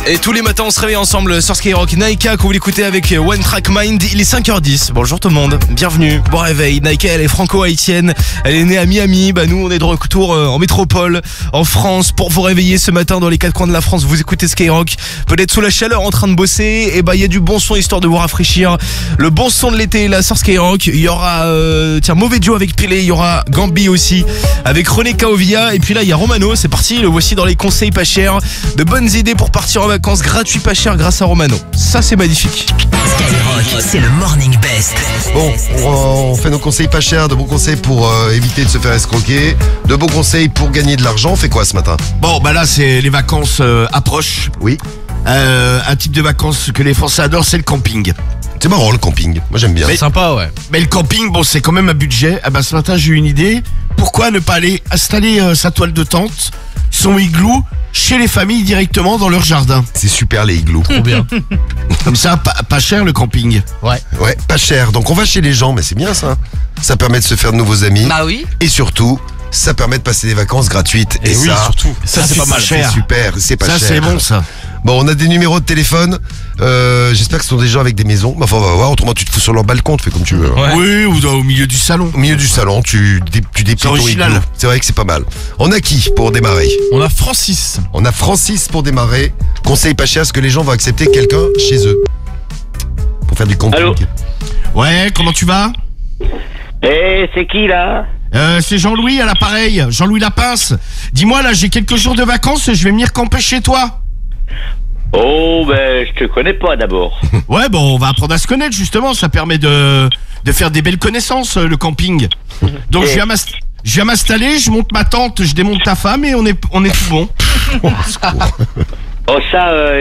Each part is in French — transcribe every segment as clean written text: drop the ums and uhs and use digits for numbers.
Et tous les matins on se réveille ensemble sur Skyrock. Naika que vous l'écoutez avec One Track Mind. Il est 5h10, bonjour tout le monde, bienvenue, bon réveil. Naika elle est franco-haïtienne, elle est née à Miami. Bah nous on est de retour en métropole, en France, pour vous réveiller ce matin dans les quatre coins de la France. Vous écoutez Skyrock, peut-être sous la chaleur en train de bosser. Et bah il y a du bon son histoire de vous rafraîchir. Le bon son de l'été est là sur Skyrock. Il y aura Mauvais Joe avec Pelé, il y aura Gambi aussi avec René Caovilla. Et puis là il y a Romano, c'est parti, le voici dans les conseils pas chers. De bonnes idées pour partir en vacances gratuit pas cher grâce à Romano. Ça c'est magnifique. Skyrock, c'est le Morning Best. Bon, on fait nos conseils pas chers, de bons conseils pour éviter de se faire escroquer, de bons conseils pour gagner de l'argent. On fait quoi ce matin? Bon, bah là, c'est les vacances approchent. Oui. Un type de vacances que les Français adorent, c'est le camping. C'est marrant le camping, moi j'aime bien. C'est sympa, ouais. Mais le camping, bon, c'est quand même un budget. Ah bah ce matin, j'ai eu une idée. Pourquoi ne pas aller installer sa toile de tente, son igloo, chez les familles directement dans leur jardin? C'est super les igloos. Trop bien. Comme ça, pas cher le camping. Ouais. Ouais, pas cher. Donc on va chez les gens, mais c'est bien ça. Ça permet de se faire de nouveaux amis. Bah oui. Et surtout, ça permet de passer des vacances gratuites. Et oui, ça, surtout. Ça c'est pas mal. c'est super, c'est pas Ça, cher. c'est bon, ça. Bon, on a des numéros de téléphone. J'espère que ce sont des gens avec des maisons. Bah, enfin, on va voir. Autrement, tu te fous sur leur balcon, tu fais comme tu veux. Ouais. Oui, ou au milieu du salon. Au milieu du salon, tu déplies ton original. igloo. C'est vrai que c'est pas mal. On a qui pour démarrer? On a Francis. On a Francis pour démarrer. Conseil pas cher, est-ce que les gens vont accepter quelqu'un chez eux pour faire du camping? Allô? Ouais, comment tu vas? C'est qui là? C'est Jean-Louis à l'appareil, Jean-Louis Lapince. Dis-moi, là, j'ai quelques jours de vacances, je vais venir camper chez toi. Oh, ben, je te connais pas d'abord. Ouais, bon, on va apprendre à se connaître, justement. Ça permet de faire des belles connaissances, le camping. Donc, je viens m'installer, je monte ma tente, je démonte ta femme et on est tout bon. Oh,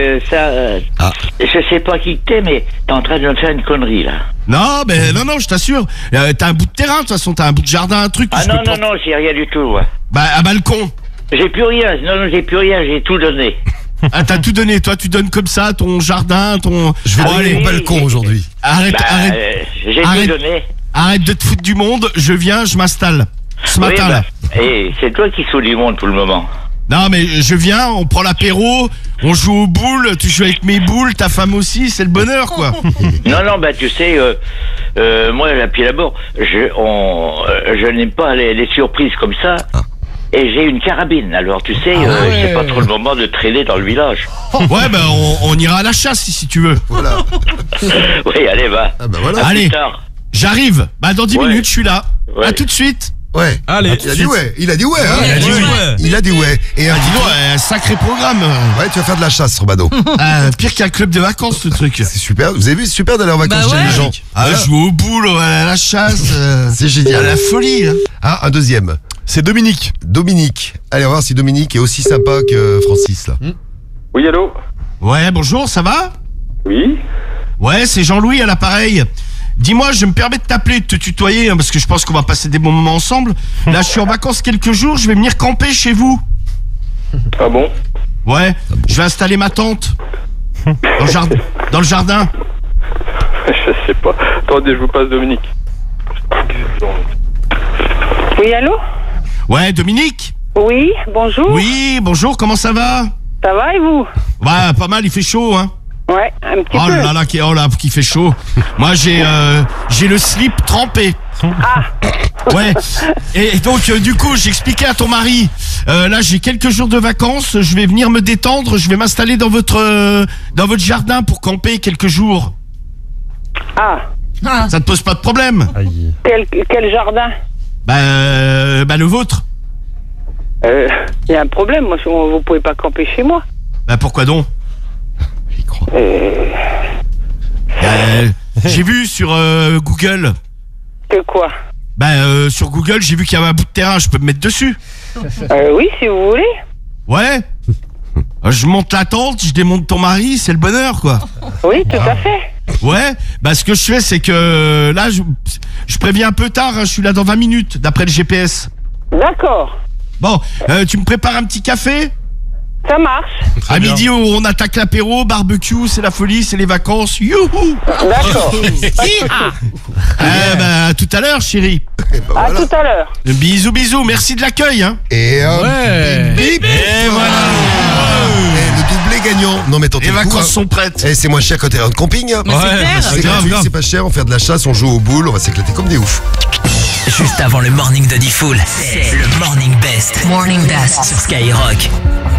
je sais pas qui t'es, mais t'es en train de me faire une connerie là. Non, non, je t'assure. T'as un bout de terrain, de toute façon, t'as un bout de jardin, un truc. que Ah je peux non, planter. non, j'ai rien du tout, moi. Bah, un balcon. J'ai plus rien, non, j'ai plus rien, j'ai tout donné. Ah, t'as tout donné. Toi, tu donnes comme ça ton jardin, ton. Je vais Bon, aller allez, au balcon aujourd'hui. arrête. J'ai Arrête. tout donné. Arrête de te foutre du monde, je viens, je m'installe. Ce matin, Oui, là. Et c'est toi qui saoules du monde pour le moment. Non, mais je viens, on prend l'apéro, on joue aux boules, tu joues avec mes boules, ta femme aussi, c'est le bonheur, quoi. Non, bah tu sais, moi, à pied d'abord, je n'aime pas les surprises comme ça. Et j'ai une carabine, alors tu sais, c'est pas trop le moment de traîner dans le village. Ouais, bah, on ira à la chasse, si tu veux. Voilà. Oui, allez, va. Ah bah voilà. À Allez. plus tard. J'arrive. Bah, dans 10 Ouais. minutes, je suis là. Ouais. À tout de suite. Ouais. Allez. Il a dit ouais. Il a dit ouais. Hein. Il a dit ouais. Il a dit ouais. Et Ah, dis donc, un sacré programme. ouais, tu vas faire de la chasse, Romano. Pire qu'un club de vacances, ce truc. C'est super. Vous avez vu, c'est super d'aller en vacances Bah chez ouais. les gens. Ah, jouer aux boules, à la chasse. C'est À génial. la folie. Hein. Ah, un deuxième. C'est Dominique. Dominique. Allez, on va voir si Dominique est aussi sympa que Francis, là. Oui, allô? Ouais, bonjour, ça va? Oui? Ouais, c'est Jean-Louis à l'appareil. Dis-moi, je me permets de t'appeler, de te tutoyer, hein, parce que je pense qu'on va passer des bons moments ensemble. Là, je suis en vacances quelques jours, je vais venir camper chez vous. Ah bon? Ouais, je vais installer ma tente. Dans le jardin. Je sais pas. Attendez, je vous passe Dominique. Oui, allô? Ouais, Dominique? Oui, bonjour. Oui, bonjour, comment ça va? Ça va et vous? Ouais, pas mal, il fait chaud, hein. Ouais, un petit Oh peu. là là, qui fait chaud. Moi, j'ai le slip trempé. Ouais. Et donc, du coup, j'expliquais à ton mari. Là, j'ai quelques jours de vacances. Je vais venir me détendre. Je vais m'installer dans votre jardin pour camper quelques jours. Ah, Ça te pose pas de problème? quel jardin? Bah, le vôtre. Il y a un problème, moi, vous pouvez pas camper chez moi. Bah, pourquoi donc? J'ai vu sur Google. Que quoi? Sur Google, j'ai vu qu'il y avait un bout de terrain. Je peux me mettre dessus. Oui, si vous voulez. Ouais. Je monte la tente, je démonte ton mari, c'est le bonheur, quoi. Oui, tout à fait. Ouais, ce que je fais, c'est que là, je préviens un peu tard, hein, je suis là dans 20 minutes, d'après le GPS. D'accord, Bon, tu me prépares un petit café? ça marche. À midi, on attaque l'apéro, barbecue, c'est la folie, c'est les vacances. Youhou! D'accord. À tout à l'heure, chérie. À tout à l'heure. Bisous, bisous, merci de l'accueil, hein. Et Ouais. bip, bip. Et voilà. Et le doublé gagnant. Réunion. Non mais tentez Les le coup, vacances hein. sont prêtes. Eh, c'est moins cher qu'au terrain de camping. Hein. Mais c'est clair. C'est gratuit, c'est pas cher, on fait de la chasse, on joue aux boules, on va s'éclater comme des oufs. Juste avant le morning de Diffoul, c'est le Morning Best. Morning Best sur Skyrock.